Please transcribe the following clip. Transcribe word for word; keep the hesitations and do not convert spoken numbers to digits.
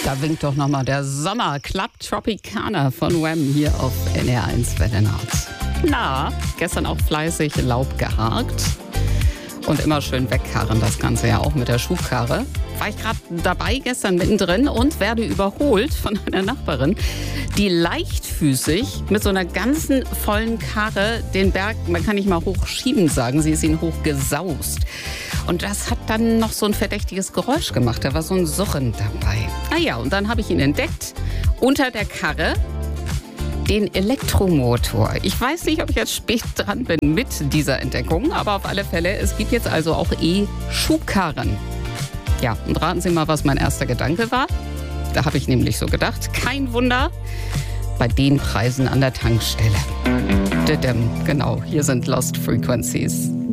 Da winkt doch nochmal der Sommer. Club Tropicana von Wham hier auf N R eins Welle Nord. Na, gestern auch fleißig Laub geharkt. Und immer schön wegkarren, das Ganze ja auch mit der Schubkarre. War ich gerade dabei gestern mittendrin und werde überholt von einer Nachbarin, die leichtfüßig mit so einer ganzen vollen Karre den Berg, man kann nicht mal hochschieben sagen, sie ist ihn hochgesaust. Und das hat dann noch so ein verdächtiges Geräusch gemacht, da war so ein Surren dabei. Ah ja, und dann habe ich ihn entdeckt, unter der Karre, den Elektromotor. Ich weiß nicht, ob ich jetzt spät dran bin mit dieser Entdeckung, aber auf alle Fälle, es gibt jetzt also auch E-Schubkarren. Ja, und raten Sie mal, was mein erster Gedanke war. Da habe ich nämlich so gedacht, kein Wunder bei den Preisen an der Tankstelle. Genau, hier sind Lost Frequencies.